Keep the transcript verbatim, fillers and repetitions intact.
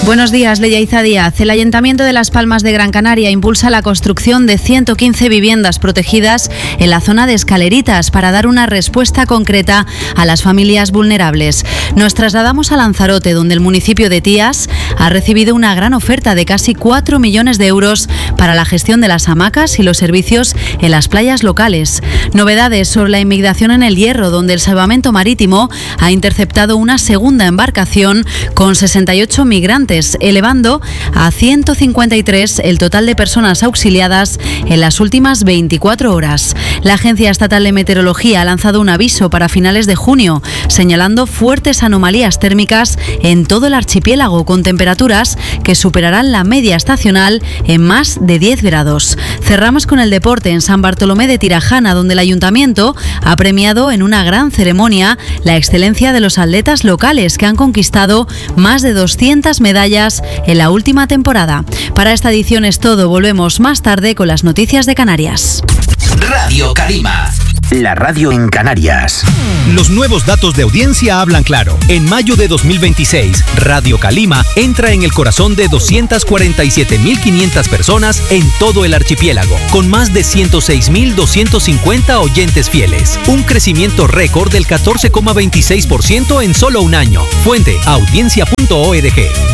Buenos días, Leyaiza Díaz. El Ayuntamiento de Las Palmas de Gran Canaria impulsa la construcción de ciento quince viviendas protegidas en la zona de Escaleritas para dar una respuesta concreta a las familias vulnerables. Nos trasladamos a Lanzarote, donde el municipio de Tías ha recibido una gran oferta de casi cuatro millones de euros para la gestión de las hamacas y los servicios en las playas locales. Novedades sobre la inmigración en el Hierro, donde el Salvamento Marítimo ha interceptado una segunda embarcación con sesenta y ocho migrantes, elevando a ciento cincuenta y tres el total de personas auxiliadas en las últimas veinticuatro horas. La Agencia Estatal de Meteorología ha lanzado un aviso para finales de junio, señalando fuertes anomalías térmicas en todo el archipiélago, con temperaturas que superarán la media estacional en más de diez grados. Cerramos con el deporte en San Bartolomé de Tirajana, donde el Ayuntamiento ha premiado en una gran ceremonia la excelencia de los atletas locales, que han conquistado más de doscientas medallas en la última temporada. Para esta edición es todo. Volvemos más tarde con las noticias de Canarias. Radio Calima, la radio en Canarias. Los nuevos datos de audiencia hablan claro. En mayo de dos mil veintiséis, Radio Calima entra en el corazón de doscientas cuarenta y siete mil quinientas personas en todo el archipiélago, con más de ciento seis mil doscientos cincuenta oyentes fieles. Un crecimiento récord del catorce coma veintiséis por ciento en solo un año. Fuente: audiencia punto org.